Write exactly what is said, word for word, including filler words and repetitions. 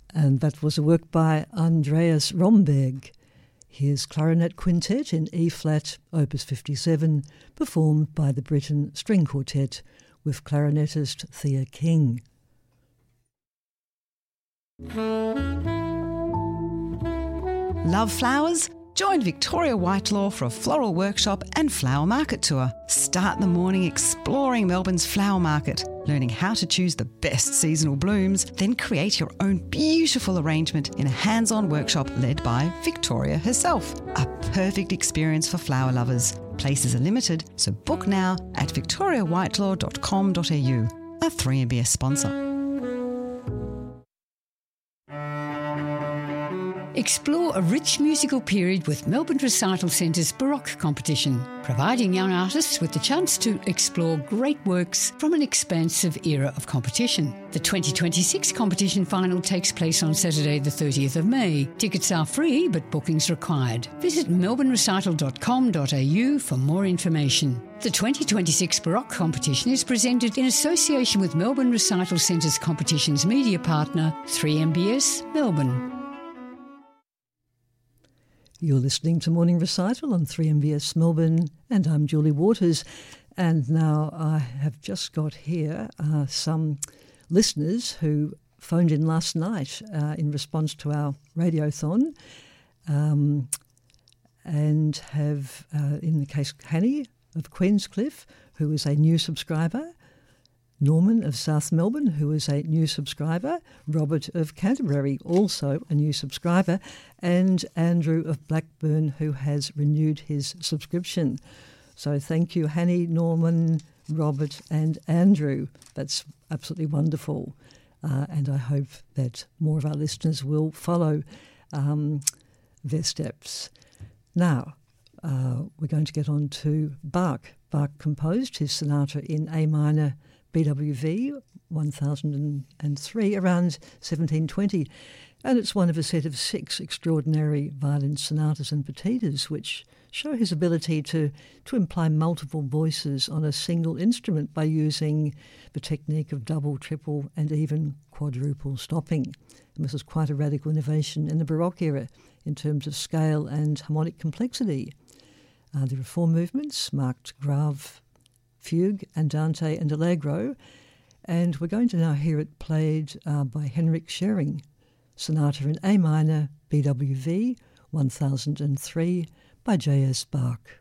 And that was a work by Andreas Romberg. His clarinet quintet in E-flat, Opus fifty-seven, performed by the Britten String Quartet with clarinetist Thea King. Love flowers? Join Victoria Whitelaw for a floral workshop and flower market tour. Start the morning exploring Melbourne's flower market, learning how to choose the best seasonal blooms, then create your own beautiful arrangement in a hands-on workshop led by Victoria herself. A perfect experience for flower lovers. Places are limited, so book now at victoria whitelaw dot com dot a u. A three M B S sponsor. Explore a rich musical period with Melbourne Recital Centre's Baroque competition, providing young artists with the chance to explore great works from an expansive era of competition. The twenty twenty-six competition final takes place on Saturday the thirtieth of May. Tickets are free, but bookings required. Visit melbourne recital dot com dot a u for more information. The twenty twenty-six Baroque competition is presented in association with Melbourne Recital Centre's competition's media partner, three M B S Melbourne. You're listening to Morning Recital on three M B S Melbourne, and I'm Julie Waters. And now I have just got here uh, some listeners who phoned in last night uh, in response to our radiothon um, and have, uh, in the case of Hanny of Queenscliff, who is a new subscriber, Norman of South Melbourne, who is a new subscriber, Robert of Canterbury, also a new subscriber, and Andrew of Blackburn, who has renewed his subscription. So thank you, Hanny, Norman, Robert and Andrew. That's absolutely wonderful. Uh, and I hope that more of our listeners will follow um, their steps. Now, uh, we're going to get on to Bach. Bach composed his sonata in A minor B W V one thousand three around seventeen twenty, and it's one of a set of six extraordinary violin sonatas and partitas which show his ability to, to imply multiple voices on a single instrument by using the technique of double, triple and even quadruple stopping. And this is quite a radical innovation in the Baroque era in terms of scale and harmonic complexity. Uh, there are four movements, marked grave, fugue, andante and allegro, and we're going to now hear it played uh, by Henrik Schering, sonata in A minor B W V one thousand three by J S Bach.